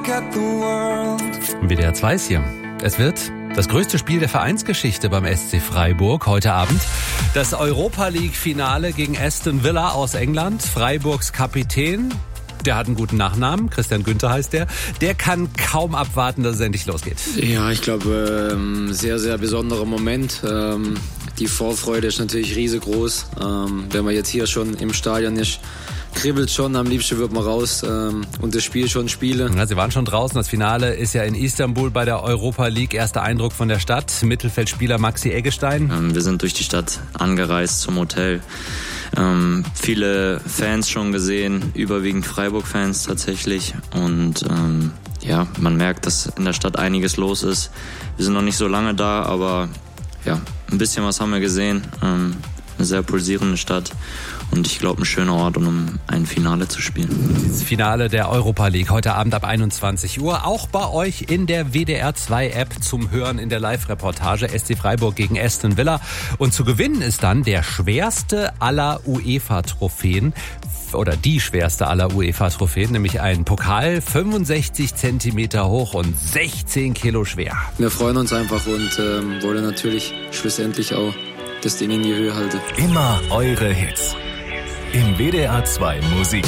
WDR 2 ist hier. Es wird das größte Spiel der Vereinsgeschichte beim SC Freiburg heute Abend. Das Europa-League-Finale gegen Aston Villa aus England. Freiburgs Kapitän, der hat einen guten Nachnamen, Christian Günther heißt der. Der kann kaum abwarten, dass es endlich losgeht. Ja, ich glaube, sehr, sehr besonderer Moment. Die Vorfreude ist natürlich riesengroß. Wenn man jetzt hier schon im Stadion ist, kribbelt schon, am liebsten wird man raus und das Spiel schon spielen. Ja, Sie waren schon draußen, das Finale ist ja in Istanbul bei der Europa League. Erster Eindruck von der Stadt, Mittelfeldspieler Maxi Eggestein. Wir sind durch die Stadt angereist zum Hotel. Viele Fans schon gesehen, überwiegend Freiburg-Fans tatsächlich. Und ja, man merkt, dass in der Stadt einiges los ist. Wir sind noch nicht so lange da, aber ja, ein bisschen was haben wir gesehen. Eine sehr pulsierende Stadt. Und ich glaube, ein schöner Ort, um ein Finale zu spielen. Das Finale der Europa League heute Abend ab 21 Uhr. Auch bei euch in der WDR 2 App zum Hören in der Live-Reportage. SC Freiburg gegen Aston Villa. Und zu gewinnen ist dann der schwerste aller UEFA-Trophäen. Oder die schwerste aller UEFA-Trophäen, nämlich ein Pokal, 65 Zentimeter hoch und 16 Kilo schwer. Wir freuen uns einfach und wollen natürlich schlussendlich auch das Ding in die Höhe halten. Immer eure Hits. Im WDR 2 Musik.